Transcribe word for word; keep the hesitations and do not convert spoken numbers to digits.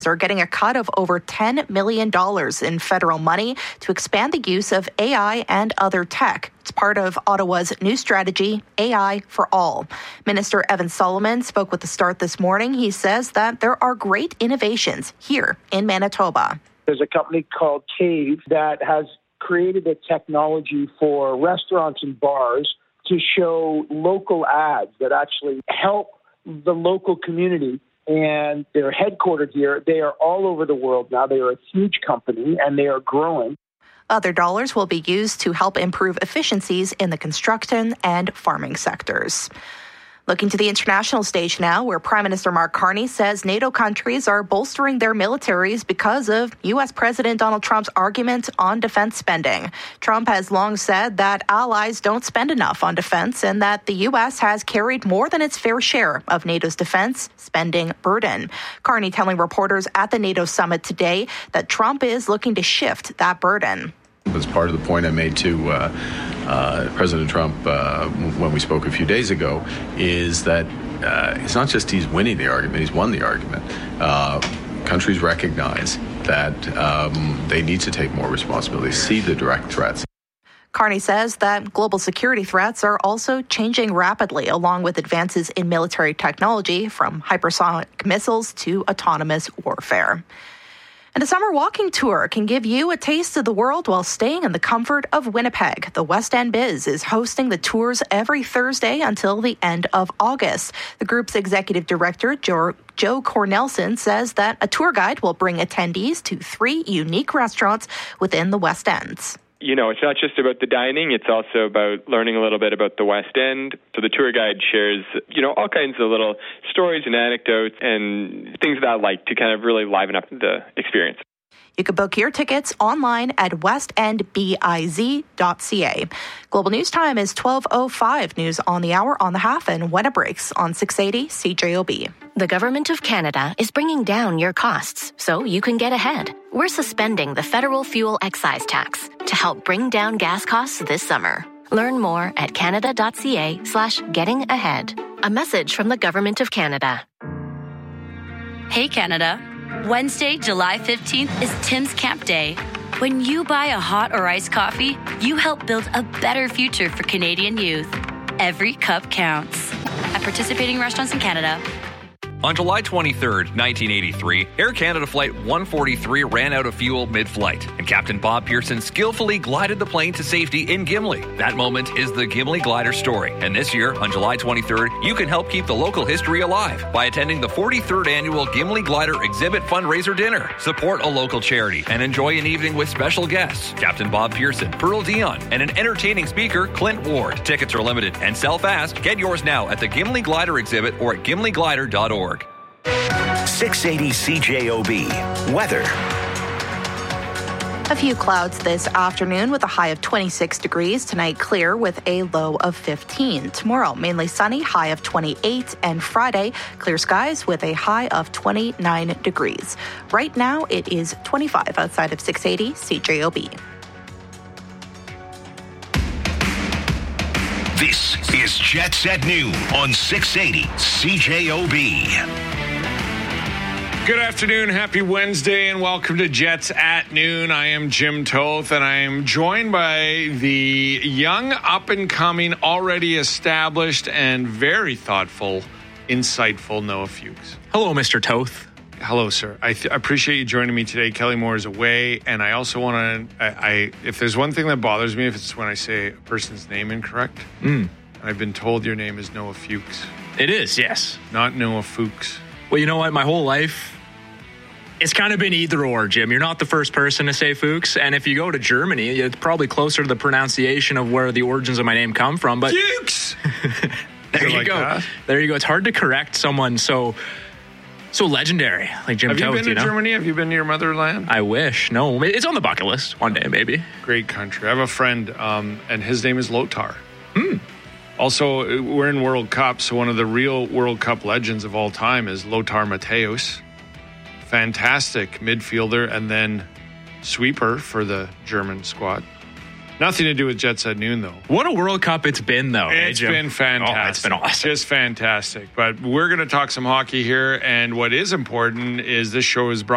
are getting a cut of over ten million dollars in federal money to expand the use of A I and other tech. It's part of Ottawa's new strategy, A I for All. Minister Evan Solomon spoke with The Start this morning. He says that there are great innovations here in Manitoba. There's a company called Cave that has created a technology for restaurants and bars to show local ads that actually help the local community. And they're headquartered here. They are all over the world now. They are a huge company, and they are growing. Other dollars will be used to help improve efficiencies in the construction and farming sectors. Looking to the international stage now, where Prime Minister Mark Carney says NATO countries are bolstering their militaries because of U S. President Donald Trump's argument on defense spending. Trump has long said that allies don't spend enough on defense and that the U S has carried more than its fair share of NATO's defense spending burden. Carney telling reporters at the NATO summit today that Trump is looking to shift that burden. As part of the point I made to uh, uh, President Trump uh, when we spoke a few days ago is that uh, it's not just he's winning the argument, he's won the argument. Uh, countries recognize that um, they need to take more responsibility, see the direct threats. Carney says that global security threats are also changing rapidly, along with advances in military technology, from hypersonic missiles to autonomous warfare. And a summer walking tour can give you a taste of the world while staying in the comfort of Winnipeg. The West End Biz is hosting the tours every Thursday until the end of August. The group's executive director, Joe Joe Cornelson, says that a tour guide will bring attendees to three unique restaurants within the West End. You know, it's not just about the dining, it's also about learning a little bit about the West End. So the tour guide shares, you know, all kinds of little stories and anecdotes and things that I like to kind of really liven up the experience. You can book your tickets online at west end biz dot c a. Global News Time is twelve oh five. News on the hour, on the half, and when it breaks on six eighty C J O B. The Government of Canada is bringing down your costs so you can get ahead. We're suspending the federal fuel excise tax to help bring down gas costs this summer. Learn more at canada.ca slash getting ahead. A message from the Government of Canada. Hey, Canada. Wednesday, July fifteenth is Tim's Camp Day. When you buy a hot or iced coffee, you help build a better future for Canadian youth. Every cup counts. At participating restaurants in Canada. On July twenty-third, nineteen eighty-three, Air Canada Flight one forty-three ran out of fuel mid-flight, and Captain Bob Pearson skillfully glided the plane to safety in Gimli. That moment is the Gimli Glider story, and this year, on July twenty-third, you can help keep the local history alive by attending the forty-third Annual Gimli Glider Exhibit Fundraiser Dinner. Support a local charity and enjoy an evening with special guests, Captain Bob Pearson, Pearl Dion, and an entertaining speaker, Clint Ward. Tickets are limited and sell fast. Get yours now at the Gimli Glider Exhibit or at gimli glider dot org. six eighty C J O B. Weather. A few clouds this afternoon with a high of twenty-six degrees. Tonight, clear with a low of fifteen. Tomorrow, mainly sunny, high of twenty-eight. And Friday, clear skies with a high of twenty-nine degrees. Right now, it is twenty-five outside of six eighty C J O B. This is Jets at Noon on six eighty C J O B. Good afternoon, happy Wednesday, and welcome to Jets at Noon. I am Jim Toth, and I am joined by the young, up-and-coming, already established, and very thoughtful, insightful Noah Fuchs. Hello, Mister Toth. Hello, sir. I th- appreciate you joining me today. Kelly Moore is away, and I also want to, I, I, if there's one thing that bothers me, if it's when I say a person's name incorrect, Mm. I've been told your name is Noah Fuchs. It is, yes. Not Noah Fuchs. Well, you know what? My whole life, it's kind of been either or, Jim. You're not the first person to say Fuchs, and if you go to Germany, it's probably closer to the pronunciation of where the origins of my name come from. But Fuchs! there you like go. That? There you go. It's hard to correct someone so so legendary like Jim Have Toth. you been to you know? Germany? Have you been to your motherland? I wish. No, it's on the bucket list one day, maybe. Great country. I have a friend, um, and his name is Lothar. Hmm. Also, we're in World Cup, so one of the real World Cup legends of all time is Lothar Matthäus. Fantastic midfielder and then sweeper for the German squad. Nothing to do with Jets at Noon, though. What a World Cup it's been, though. It's hey, been fantastic. Oh, it's been awesome. Just fantastic. But we're going to talk some hockey here, and what is important is this show is brought